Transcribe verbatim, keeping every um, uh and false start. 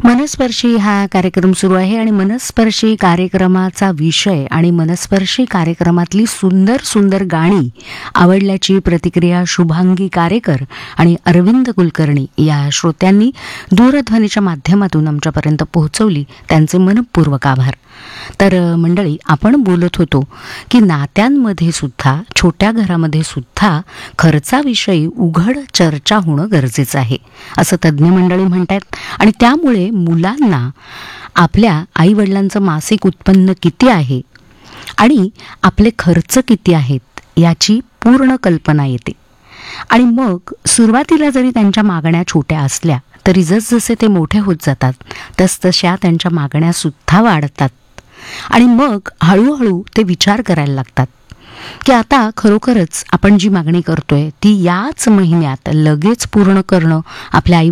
मनस्पर्शी हा कार्यक्रम सुरू आहे आणि मनस्पर्शी कार्यक्रमाचा विषय आणि मनस्पर्शी कार्यक्रमातली सुंदर सुंदर गाणी आवडल्याची प्रतिक्रिया शुभांगी कारेकर आणि अरविंद कुलकर्णी या श्रोत्यांनी दूरध्वनीच्या माध्यमातून आमच्यापर्यंत पोहोचवली. त्यांचे मनपूर्वक आभार. तर मंडळी, आपण बोलत होतो की नात्यांमध्ये सुद्धा, छोट्या घरामध्ये सुद्धा खर्चाविषयी उघड चर्चा होणं गरजेचं आहे असं तज्ज्ञ मंडळी म्हणतात. आणि त्यामुळे मुलांना आपल्या आईवडिलांचं मासिक उत्पन्न किती आहे आणि आपले खर्च किती आहेत याची पूर्ण कल्पना येते. आणि मग सुरुवातीला जरी त्यांच्या मागण्या छोट्या असल्या तरी जसजसे ते मोठे होत जातात तसतशा त्यांच्या मागण्या सुद्धा वाढतात. आणि मग हळूहळू ते विचार करायला लागतात की आता खरोखरच आपण जी मागणी करतोय ती याच महिन्यात लगेच पूर्ण करणं आपल्या आई